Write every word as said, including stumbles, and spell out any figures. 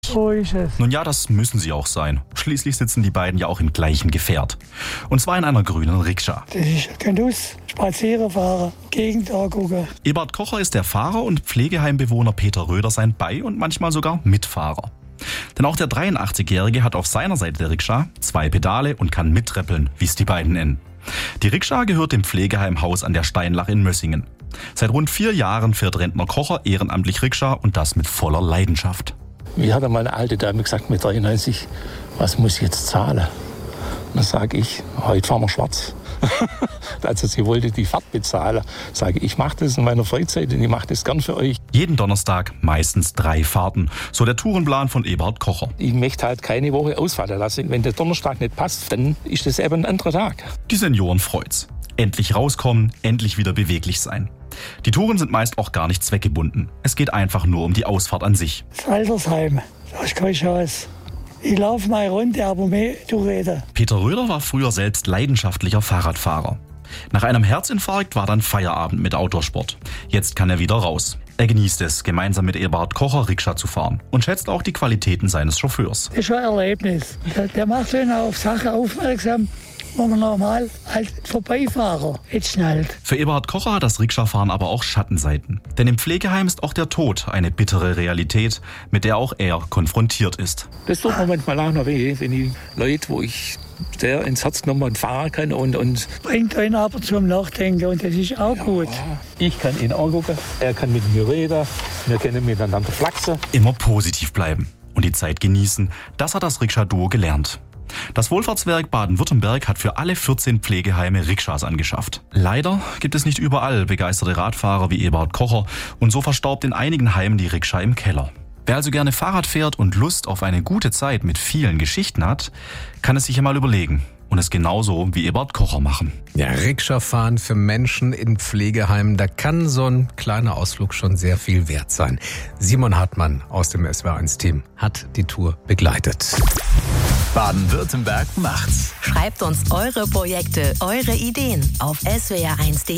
So ist es. Nun ja, das müssen sie auch sein. Schließlich sitzen die beiden ja auch im gleichen Gefährt. Und zwar in einer grünen Rikscha. Das ist Genuss, spazieren fahren, Gegend angucken. Eberhard Kocher ist der Fahrer und Pflegeheimbewohner Peter Röder sein Bei- und manchmal sogar Mitfahrer. Denn auch der dreiundachtzigjährige hat auf seiner Seite der Rikscha zwei Pedale und kann mitreppeln, wie es die beiden nennen. Die Rikscha gehört dem Pflegeheimhaus an der Steinlach in Mössingen. Seit rund vier Jahren fährt Rentner Kocher ehrenamtlich Rikscha und das mit voller Leidenschaft. Mir hat einmal eine alte Dame gesagt mit dreiundneunzig, was muss ich jetzt zahlen? Und dann sage ich, heute fahren wir schwarz. Also sie wollte die Fahrt bezahlen. Sage ich, mache das in meiner Freizeit und ich mache das gern für euch. Jeden Donnerstag meistens drei Fahrten, so der Tourenplan von Eberhard Kocher. Ich möchte halt keine Woche ausfallen lassen. Wenn der Donnerstag nicht passt, dann ist das eben ein anderer Tag. Die Senioren freut's. Endlich rauskommen, endlich wieder beweglich sein. Die Touren sind meist auch gar nicht zweckgebunden. Es geht einfach nur um die Ausfahrt an sich. Das Altersheim, da ist keine Chance. Ich laufe mal eine Runde, aber mehr du reden. Peter Röder war früher selbst leidenschaftlicher Fahrradfahrer. Nach einem Herzinfarkt war dann Feierabend mit Outdoorsport. Jetzt kann er wieder raus. Er genießt es, gemeinsam mit Eberhard Kocher Rikscha zu fahren und schätzt auch die Qualitäten seines Chauffeurs. Das ist schon ein Erlebnis. Der, der macht schon auf Sachen aufmerksam, wo man normal als Vorbeifahrer jetzt schnallt. Für Eberhard Kocher hat das Rikscha-Fahren aber auch Schattenseiten. Denn im Pflegeheim ist auch der Tod eine bittere Realität, mit der auch er konfrontiert ist. Das tut mir manchmal auch noch weh, wenn ich Leute, wo ich sehr ins Herz genommen und fahren kann und, und bringt einen aber zum Nachdenken und das ist auch ja, gut. Ich kann ihn angucken, er kann mit mir reden, wir können miteinander flachsen. Immer positiv bleiben und die Zeit genießen, das hat das Rikscha-Duo gelernt. Das Wohlfahrtswerk Baden-Württemberg hat für alle vierzehn Pflegeheime Rikschas angeschafft. Leider gibt es nicht überall begeisterte Radfahrer wie Eberhard Kocher und so verstaubt in einigen Heimen die Rikscha im Keller. Wer also gerne Fahrrad fährt und Lust auf eine gute Zeit mit vielen Geschichten hat, kann es sich einmal überlegen und es genauso wie Eberhard Kocher machen. Ja, Rikscha-Fahren für Menschen in Pflegeheimen, da kann so ein kleiner Ausflug schon sehr viel wert sein. Simon Hartmann aus dem S W R eins Team hat die Tour begleitet. Baden-Württemberg macht's. Schreibt uns eure Projekte, eure Ideen auf s w r eins punkt de.